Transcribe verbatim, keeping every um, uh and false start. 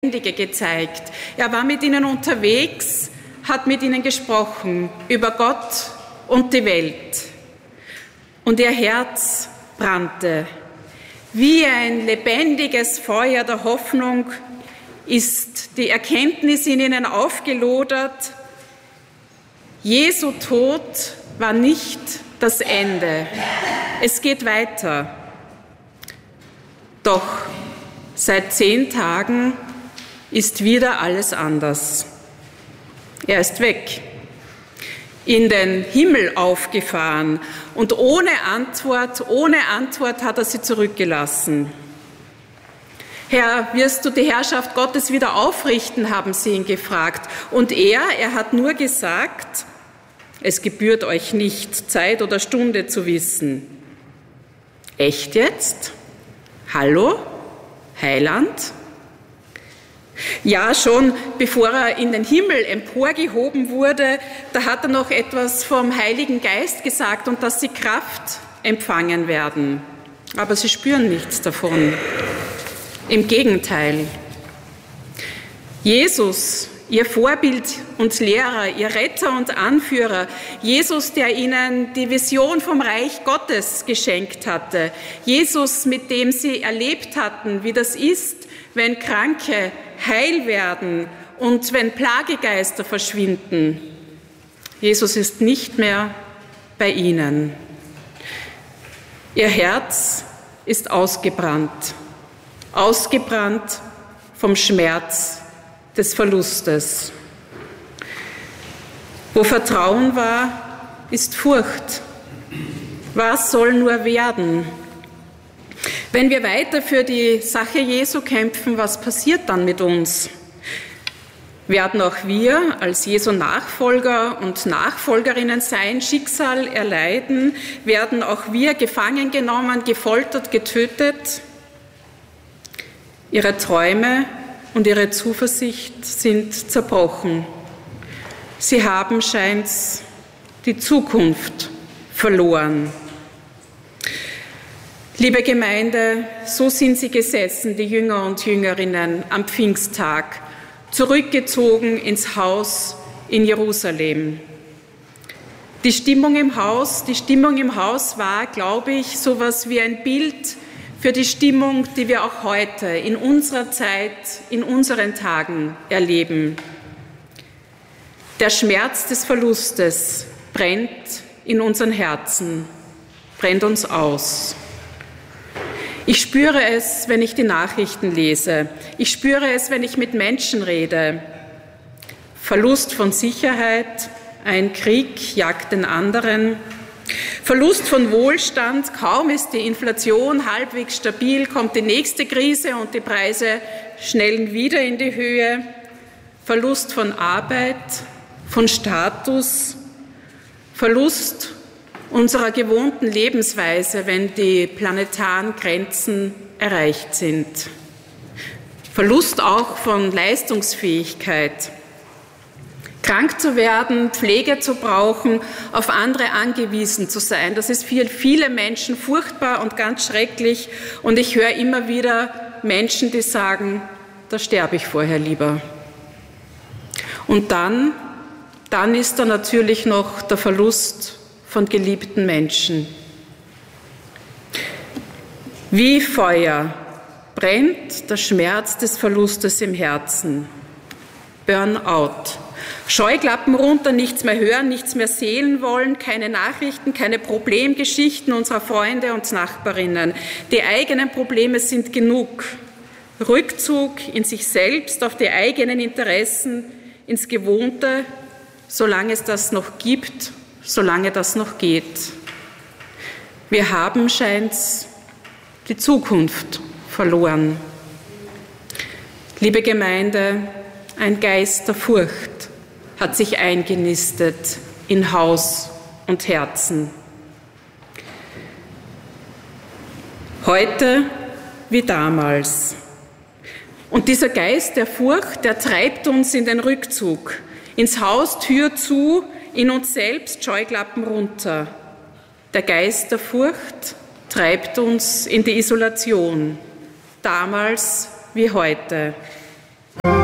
gezeigt. Er war mit ihnen unterwegs, hat mit ihnen gesprochen über Gott und die Welt. Und ihr Herz brannte. Wie ein lebendiges Feuer der Hoffnung ist die Erkenntnis in ihnen aufgelodert: Jesu Tod war nicht das Ende. Es geht weiter. Doch seit zehn Tagen ist wieder alles anders. Er ist weg, in den Himmel aufgefahren und ohne Antwort, ohne Antwort hat er sie zurückgelassen. Herr, wirst du die Herrschaft Gottes wieder aufrichten, haben sie ihn gefragt. Und er, er hat nur gesagt: Es gebührt euch nicht, Zeit oder Stunde zu wissen. Echt jetzt? Hallo? Heiland? Ja, schon bevor er in den Himmel emporgehoben wurde, da hat er noch etwas vom Heiligen Geist gesagt und dass sie Kraft empfangen werden. Aber sie spüren nichts davon. Im Gegenteil. Jesus, ihr Vorbild und Lehrer, ihr Retter und Anführer, Jesus, der ihnen die Vision vom Reich Gottes geschenkt hatte, Jesus, mit dem sie erlebt hatten, wie das ist, wenn Kranke heil werden und wenn Plagegeister verschwinden. Jesus ist nicht mehr bei ihnen. Ihr Herz ist ausgebrannt, ausgebrannt vom Schmerz des Verlustes. Wo Vertrauen war, ist Furcht. Was soll nur werden? Wenn wir weiter für die Sache Jesu kämpfen, was passiert dann mit uns? Werden auch wir als Jesu Nachfolger und Nachfolgerinnen sein Schicksal erleiden? Werden auch wir gefangen genommen, gefoltert, getötet? Ihre Träume und ihre Zuversicht sind zerbrochen. Sie haben, scheint's, die Zukunft verloren. Liebe Gemeinde, so sind sie gesessen, die Jünger und Jüngerinnen, am Pfingsttag, zurückgezogen ins Haus in Jerusalem. Die Stimmung im Haus, die Stimmung im Haus war, glaube ich, so etwas wie ein Bild für die Stimmung, die wir auch heute in unserer Zeit, in unseren Tagen erleben. Der Schmerz des Verlustes brennt in unseren Herzen, brennt uns aus. Ich spüre es, wenn ich die Nachrichten lese. Ich spüre es, wenn ich mit Menschen rede. Verlust von Sicherheit, ein Krieg jagt den anderen. Verlust von Wohlstand, kaum ist die Inflation halbwegs stabil, kommt die nächste Krise und die Preise schnellen wieder in die Höhe. Verlust von Arbeit, von Status, Verlust unserer gewohnten Lebensweise, wenn die planetaren Grenzen erreicht sind. Verlust auch von Leistungsfähigkeit. Krank zu werden, Pflege zu brauchen, auf andere angewiesen zu sein, das ist für viele Menschen furchtbar und ganz schrecklich. Und ich höre immer wieder Menschen, die sagen: Da sterbe ich vorher lieber. Und dann, dann ist da natürlich noch der Verlust von geliebten Menschen. Wie Feuer brennt der Schmerz des Verlustes im Herzen. Burnout. Scheuklappen runter, nichts mehr hören, nichts mehr sehen wollen, keine Nachrichten, keine Problemgeschichten unserer Freunde und Nachbarinnen. Die eigenen Probleme sind genug. Rückzug in sich selbst, auf die eigenen Interessen, ins Gewohnte, solange es das noch gibt, solange das noch geht. Wir haben, scheint's, die Zukunft verloren. Liebe Gemeinde, ein Geist der Furcht hat sich eingenistet in Haus und Herzen. Heute wie damals. Und dieser Geist der Furcht, der treibt uns in den Rückzug, ins Haus, Tür zu, in uns selbst, Scheuklappen runter. Der Geist der Furcht treibt uns in die Isolation, damals wie heute.